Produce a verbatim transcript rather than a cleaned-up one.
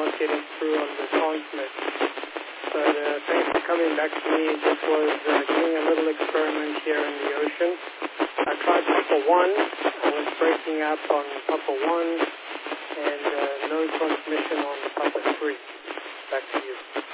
not getting through on the transmit. But uh, thanks for coming back to me. This was uh, doing a little experiment here in the ocean. I tried Papa one. I was breaking up on Papa one and uh, no transmission on Papa three. Back to you.